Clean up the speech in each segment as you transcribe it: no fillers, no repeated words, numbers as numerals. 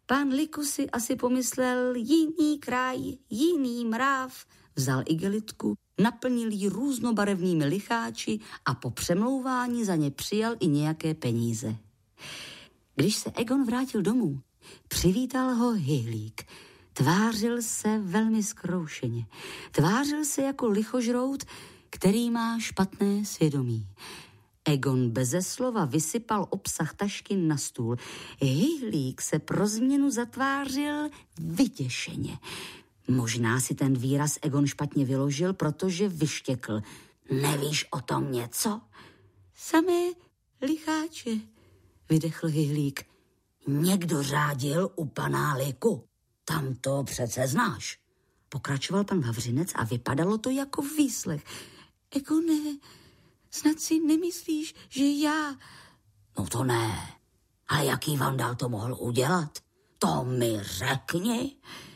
Pán Liku si asi pomyslel jiný kraj, jiný mráv, vzal igelitku, naplnil ji různobarevnými licháči a po přemlouvání za ně přijal i nějaké peníze. Když se Egon vrátil domů, přivítal ho Hyhlík. Tvářil se velmi zkroušeně. Tvářil se jako lichožrout, který má špatné svědomí. Egon beze slova vysypal obsah tašky na stůl. Hyhlík se pro změnu zatvářil vyděšeně. Možná si ten výraz Egon špatně vyložil, protože vyštěkl. Nevíš o tom něco? Samé licháče, vydechl Hyhlík. Někdo řádil u pana Liku. Tam to přece znáš. Pokračoval pan Vavřinec a vypadalo to jako výslech. Egone, snad si nemyslíš, že já... No to ne. Ale jaký vandál to mohl udělat? To mi řekni.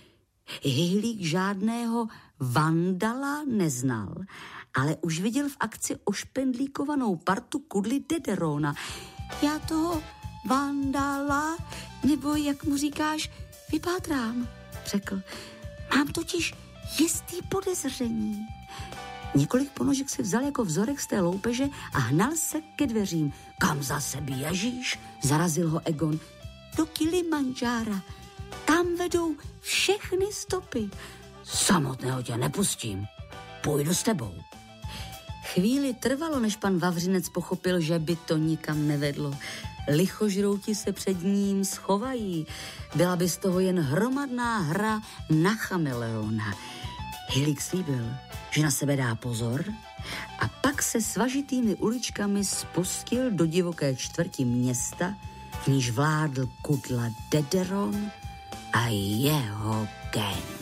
Hyhlík žádného vandala neznal, ale už viděl v akci ošpendlíkovanou partu kudly Dederona. Já toho vandala, nebo jak mu říkáš, vypátrám, řekl. Mám totiž jistý podezření. Několik ponožek si vzal jako vzorek z té loupeže a hnal se ke dveřím. Kam zase běžíš? Zarazil ho Egon. Do Kilimandžára. Tam vedou všechny stopy. Samotného tě nepustím. Půjdu s tebou. Chvíli trvalo, než pan Vavřinec pochopil, že by to nikam nevedlo. Lichožrouti se před ním schovají. Byla by z toho jen hromadná hra na chameleona. Hyhlík slíbil, že na sebe dá pozor a pak se svažitými uličkami spustil do divoké čtvrti města, v níž vládl kudla Dederon a jeho gang.